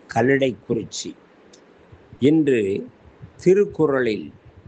கல்லிடைக்குறிச்சி. இன்று திருக்குறளில்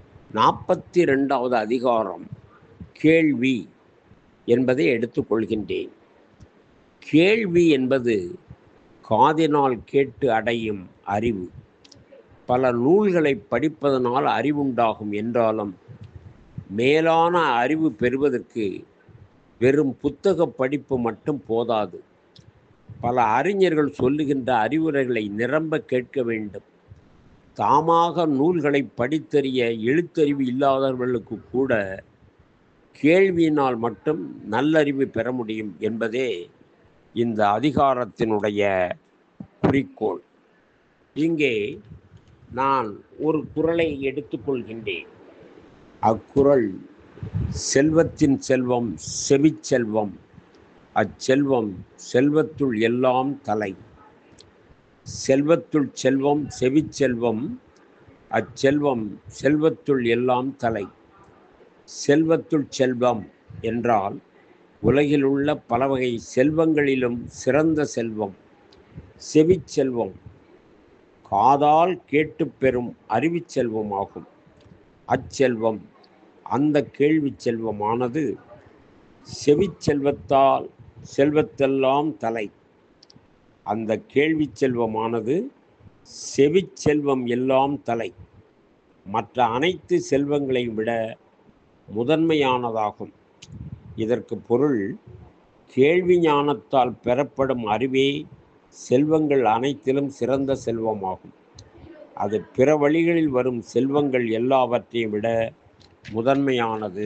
42வது அதிகாரம் கேள்வி என்பதை எடுத்துக்கொள்கின்றேன். கேள்வி என்பது காதினால் கேட்டு அடையும் அறிவு. பல நூல்களை படிப்பதனால் அறிவுண்டாகும் என்றாலும் மேலான அறிவு பெறுவதற்கு வெறும் புத்தக படிப்பு மட்டும் போதாது. பல அறிஞர்கள் சொல்லுகின்ற அறிவுரைகளை நிரம்ப கேட்க வேண்டும். தாமாக நூல்களை படித்தறிய எழுத்தறிவு இல்லாதவர்களுக்கு கூட கேள்வியினால் மட்டும் நல்லறிவு பெற முடியும் என்பதே இந்த அதிகாரத்தினுடைய குறிக்கோள். இங்கே நான் ஒரு குறளை எடுத்துக்கொள்கின்றேன். அக்குறள் செல்வத்தின் செல்வம் செவிச்செல்வம், அச்செல்வம் செல்வத்துள் எல்லாம் தலை. செல்வத்துள் செல்வம் செவிச்செல்வம், அச்செல்வம் செல்வத்துள் எல்லாம் தலை. செல்வத்துள் செல்வம் என்றால் உலகில் உள்ள பல வகை செல்வங்களிலும் சிறந்த செல்வம் செவிச்செல்வம், காதால் கேட்டு பெறும் அறிவுச் செல்வமாகும். அச்செல்வம், அந்த கேள்வி செல்வமானது செவிச்செல்வத்தால் செல்வத்தெல்லாம் தலை. அந்த கேள்வி செல்வமானது செவிச்செல்வம் எல்லாம் தலை. மற்ற அனைத்து செல்வங்களை விட முதன்மையானதாகும். இதற்கு பொருள், கேள்வி ஞானத்தால் பெறப்படும் அறிவே செல்வங்கள் அனைத்திலும் சிறந்த செல்வமாகும். அது பிற வழிகளில் வரும் செல்வங்கள் எல்லாவற்றையும் விட முதன்மையானது.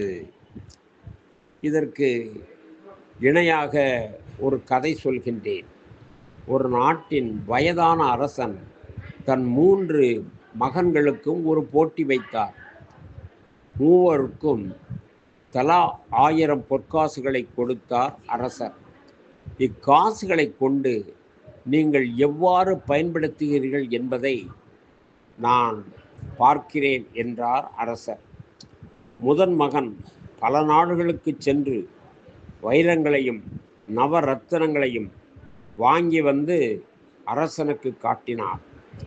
இதற்கு இணையாக ஒரு கதை சொல்கின்றேன். ஒரு நாட்டின் வயதான அரசன் தன் 3 மகன்களுக்கும் ஒரு போட்டி வைத்தார். மூவருக்கும் தலா 1000 பொற்காசுகளை கொடுத்தார் அரசர். இக்காசுகளை கொண்டு நீங்கள் எவ்வாறு பயன்படுத்துகிறீர்கள் என்பதை நான் பார்க்கிறேன் என்றார் அரசர். முதன் மகன் பல நாடுகளுக்கு சென்று வைரங்களையும் நவரத்தினங்களையும் வாங்கி வந்து அரசனுக்கு காட்டினார்.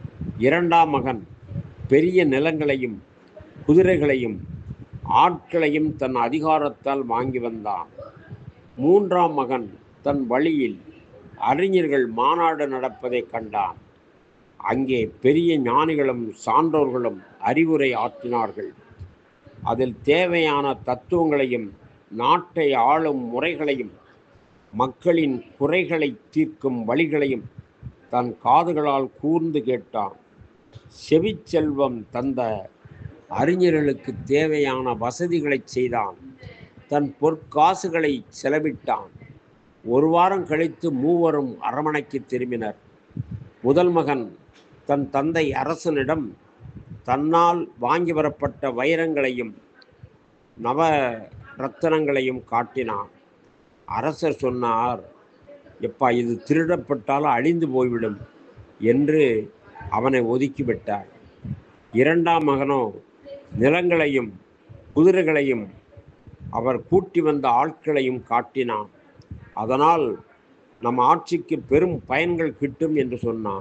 2ஆம் மகன் பெரிய நிலங்களையும் குதிரைகளையும் ஆட்களையும் தன் அதிகாரத்தால் வாங்கி வந்தான். 3ஆம் மகன் தன் வழியில் அறிஞர்கள் மாநாடு நடப்பதை கண்டான். அங்கே பெரிய ஞானிகளும் சான்றோர்களும் அறிவுரை ஆற்றினார்கள். அதில் தேவையான தத்துவங்களையும் நாட்டை ஆளும் முறைகளையும் மக்களின் குறைகளை தீர்க்கும் வழிகளையும் தன் காதுகளால் கூர்ந்து கேட்டான். செவிச்செல்வம் தந்த அறிஞர்களுக்கு தேவையான வசதிகளை செய்தான். தன் பொற்காசுகளை செலவிட்டான். 1 வாரம் கழித்து மூவரும் அரண்மனைக்கு திரும்பினர். முதல் மகன் தன் தந்தை அரசனிடம் தன்னால் வாங்கி வரப்பட்ட வைரங்களையும் நவ ரத்தினங்களையும் காட்டினான். அரசர் சொன்னார், எப்பா, இது திருடப்பட்டால் அழிந்து போய்விடும் என்று அவனை ஒதுக்கிவிட்டார். 2ஆம் மகனோ நிலங்களையும் குதிரைகளையும் அவர் கூட்டி வந்த ஆட்களையும் காட்டினான். அதனால் நம் ஆட்சிக்கு பெரும் பயன்கள் கிட்டும் என்று சொன்னான்.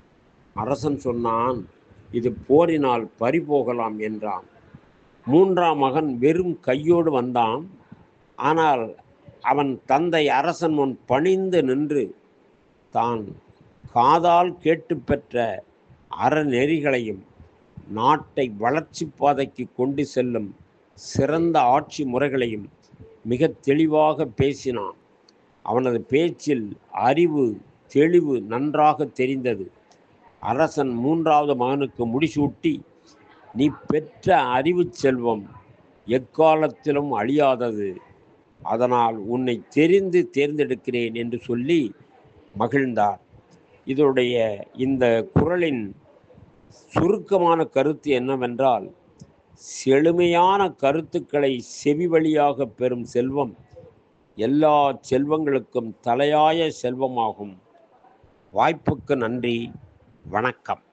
அரசன் சொன்னான், இது போரினால் பறிபோகலாம் என்றான். 3ஆம் மகன் வெறும் கையோடு வந்தான். ஆனால் அவன் தந்தை அரசன் முன் பணிந்து நின்று தான் காதால் கேட்டு பெற்ற அறநெறிகளையும் நாட்டை வளர்ச்சி பாதைக்கு கொண்டு செல்லும் சிறந்த ஆட்சி முறைகளையும் மிக தெளிவாக பேசினான். அவனது பேச்சில் அறிவு தெளிவு நன்றாக தெரிந்தது. அரசன் 3ஆவது மகனுக்கு முடிசூட்டி, நீ பெற்ற அறிவு செல்வம் எக்காலத்திலும் அழியாதது, அதனால் உன்னை தேர்ந்தெடுக்கிறேன் என்று சொல்லி மகிழ்ந்தார். இதனுடைய இந்த குறளின் சுருக்கமான கருத்து என்னவென்றால், செழுமையான கருத்துக்களை செவி வழியாக பெறும் செல்வம் எல்லா செல்வங்களுக்கும் தலையாய செல்வமாகும். வாய்ப்புக்கு நன்றி. வணக்கம்.